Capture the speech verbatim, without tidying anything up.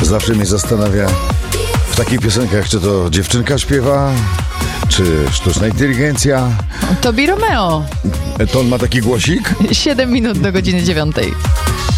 Zawsze mnie zastanawia w takich piosenkach, czy to dziewczynka śpiewa, czy sztuczna inteligencja. Tobi Romeo. To on ma taki głosik? siedem minut do godziny dziewiątej.